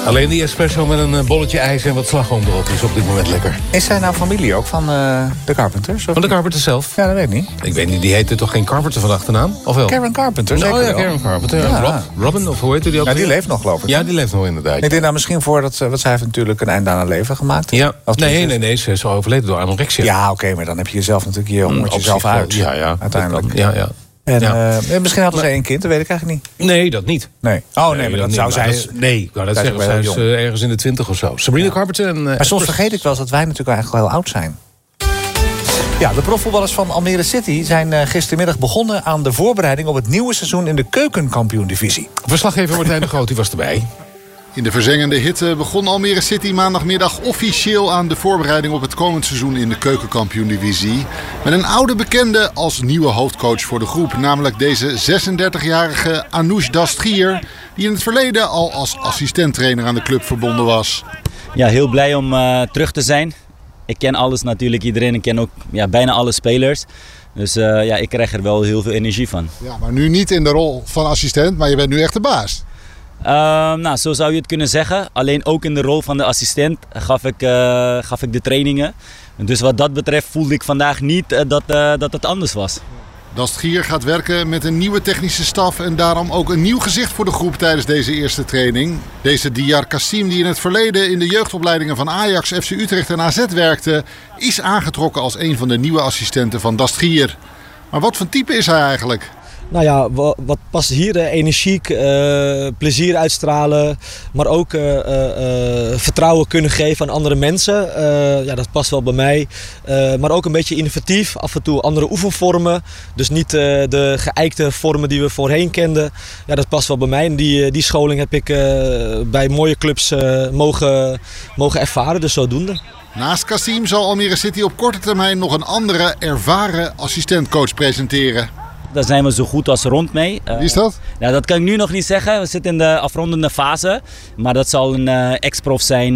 Alleen die espresso met een bolletje ijs en wat slagroom erop is op dit moment lekker. Is zij nou familie ook van de Carpenters? Van de Carpenters zelf? Ja, dat weet ik niet. Ik weet niet, die heette toch geen Carpenter van achternaam? Of wel? Karen Carpenter, zeker ja, wel. Karen Carpenter. Ja. Robin, of hoe heet die ook? Ja, die leeft nog, geloof ik. Ja, die leeft nog inderdaad. Ik denk nou misschien want zij heeft natuurlijk een einde aan haar leven gemaakt. Ja. Nee, ze is al overleden door anorexia. Ja, oké, maar dan heb je jezelf natuurlijk je hongert jezelf uit. Ja, uiteindelijk. Ja. En misschien hadden ze één kind, dat weet ik eigenlijk niet. Nee, dat niet. Nee. Oh nee, maar dat zou zij... Nee, dat zeggen zij is ergens in de 20 of zo. Sabrina Carpenter en... Maar soms vergeet ik wel eens dat wij natuurlijk eigenlijk al heel oud zijn. Ja, de profvoetballers van Almere City zijn gistermiddag begonnen aan de voorbereiding op het nieuwe seizoen in de keukenkampioen-divisie. Verslaggever Martijn de Groot, die was erbij. In de verzengende hitte begon Almere City maandagmiddag officieel aan de voorbereiding op het komend seizoen in de keukenkampioen-divisie. Met een oude bekende als nieuwe hoofdcoach voor de groep. Namelijk deze 36-jarige Anoush Dastgier, die in het verleden al als assistenttrainer aan de club verbonden was. Ja, heel blij om terug te zijn. Ik ken alles natuurlijk, iedereen. Ik ken ook bijna alle spelers. Dus ik krijg er wel heel veel energie van. Ja, maar nu niet in de rol van assistent, maar je bent nu echt de baas. Zo zou je het kunnen zeggen. Alleen ook in de rol van de assistent gaf ik de trainingen. Dus wat dat betreft voelde ik vandaag niet dat het anders was. Dastgier gaat werken met een nieuwe technische staf en daarom ook een nieuw gezicht voor de groep tijdens deze eerste training. Deze Diyar Kassim, die in het verleden in de jeugdopleidingen van Ajax, FC Utrecht en AZ werkte, is aangetrokken als een van de nieuwe assistenten van Dastgier. Maar wat voor type is hij eigenlijk? Nou ja, wat past hier? Energiek, plezier uitstralen, maar ook vertrouwen kunnen geven aan andere mensen. Dat past wel bij mij. Maar ook een beetje innovatief, af en toe andere oefenvormen. Dus niet de geëikte vormen die we voorheen kenden. Ja, dat past wel bij mij. En die scholing heb ik bij mooie clubs mogen ervaren, dus zodoende. Naast Kassim zal Almere City op korte termijn nog een andere ervaren assistentcoach presenteren. Daar zijn we zo goed als rond mee. Wie is dat? Dat kan ik nu nog niet zeggen. We zitten in de afrondende fase. Maar dat zal een ex-prof zijn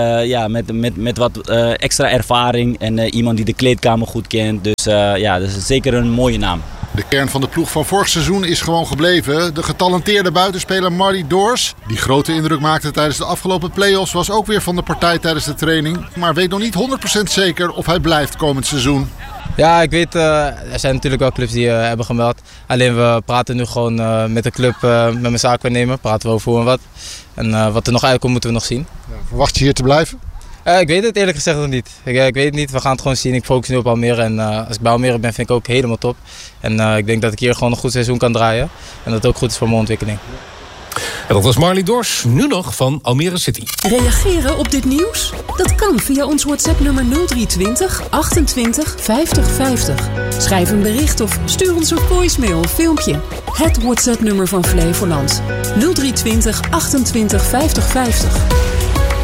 met wat extra ervaring. En iemand die de kleedkamer goed kent. Dus dat is zeker een mooie naam. De kern van de ploeg van vorig seizoen is gewoon gebleven. De getalenteerde buitenspeler Marty Doors, die grote indruk maakte tijdens de afgelopen play-offs, was ook weer van de partij tijdens de training. Maar weet nog niet 100% zeker of hij blijft komend seizoen. Ja, ik weet, er zijn natuurlijk wel clubs die hebben gemeld. Alleen we praten nu gewoon met de club, met mijn zaakwaarnemer, praten we over hoe en wat. En wat er nog uitkomt moeten we nog zien. Ja, verwacht je hier te blijven? Ik weet het eerlijk gezegd nog niet. Ik weet het niet, we gaan het gewoon zien. Ik focus nu op Almere en als ik bij Almere ben vind ik ook helemaal top. En ik denk dat ik hier gewoon een goed seizoen kan draaien. En dat het ook goed is voor mijn ontwikkeling. En dat was Marley Dors, nu nog van Almere City. Reageren op dit nieuws? Dat kan via ons WhatsApp-nummer 0320 28 50 50. Schrijf een bericht of stuur ons een voicemail of filmpje. Het WhatsApp-nummer van Flevoland. 0320 28 50 50.